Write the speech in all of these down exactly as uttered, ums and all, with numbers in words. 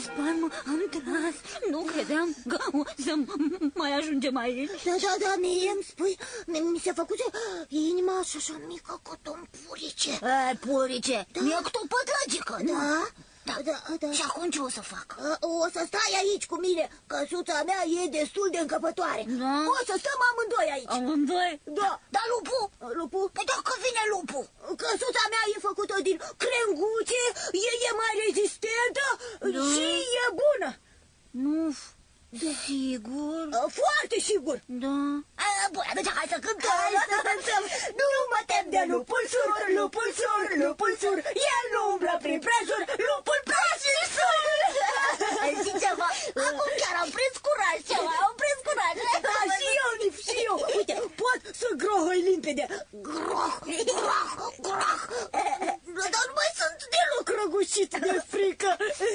palmă am tras. Nu credeam că o să mai ajungem aici. Da, da, da, mie îmi spui, mi se făcuse inima așa mică cât un purice. E, purice, da. Mi-e cât o pătrăgică, da? Da. Da, da, da. Și acum ce o să fac? O să stai aici cu mine, căsuța mea e destul de încăpătoare. Da. O să stăm amândoi aici. Amândoi? Da. Dar lupul? Lupul? Păi dacă vine lupul? Căsuța mea e făcută din crenguțe, e, e mai rezistentă, da. Și e bună. Nu, sigur? Foarte sigur. Da. A, bun, atunci hai să cântăm. Hai să cântăm. Nu mă tem de lupul sur, lupul sur, lupul sur. El nu umblă prin prejur, lupul prost și sur. Zici ceva? Acum chiar am prins curaj ceva, am prins curaj. Da, și eu, Nif, și eu. Uite, pot să grohăi limpede. Groh, groh, groh. Dar nu mai sunt deloc răgușit de frică.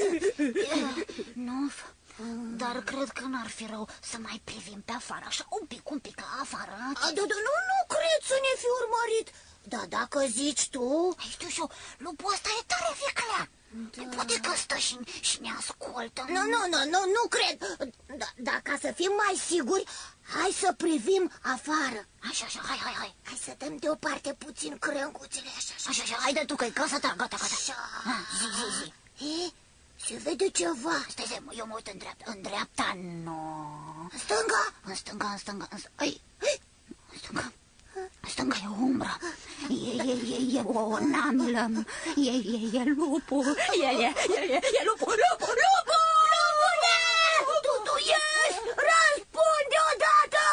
Nu, dar cred că n-ar fi rău să mai privim pe afară, așa un pic, un pic afară. A, da, da, nu, nu cred să ne fi urmărit. Da, dacă zici tu... Ai, știu și eu, lupul ăsta e tare viclean. Da. Poate că stă și, și ne ascultă. Nu, nu, nu, nu, nu cred. Da, da, ca să fim mai siguri, hai să privim afară. Așa, așa, hai, hai, hai. Hai să dăm deoparte puțin crânguțele, așa, așa. Așa, așa, haide tu, că e casa ta, gata, gata. Așa. Ha, zi, zi, zi. E, se vede ceva. Stai, stai, eu mă uit în dreapta. În dreapta, nu. În stânga? În stânga, în stânga, în stânga. Ai, în stânga. În stânga e o umbră. E, e, e, e o namilă. E, e, e lupul. E, e, e, e, e lupul, lupul, lupul! Lupule! Tu, tu ești! Răspunde odată!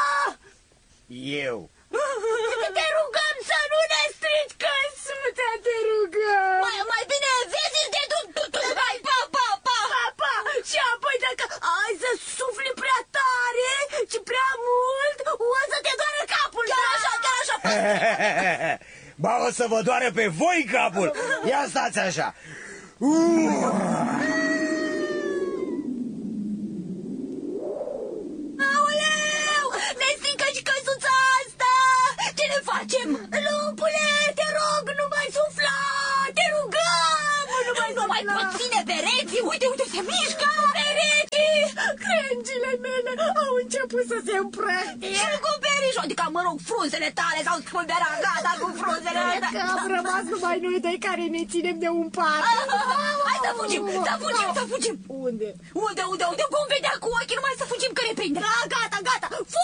Eu. Te rugăm să nu ne strici căsuța, te rugăm! Mai, mai bine vezi de tu, tu, tu, hai, pa, pa, pa! Pa, pa! Și apoi dacă ai să sufli prea tare și prea mult, o să te doară capul! Chiar așa, chiar așa! Ba, o să vă doară pe voi capul. Ia stați așa. Aoleu! Ne strică și căsuța asta! Ce ne facem? Lupule, te rog, nu mai sufla! Te rugăm! Nu mai Nu mai pot ține pereții! Uite, uite, se mișcă! pereții! Crengile mele au început să se împrăștie! Și cu perișul, adică, mă rog, frunzele tale s-au spulberat, gata cu frunzele astea. Că am rămas numai noi doi care ne ținem de un par. Hai să fugim, să fugim, să fugim! Unde? Unde, unde, unde? Vom vedea cu ochii, numai să fugim că ne prinde! Da, gata, gata!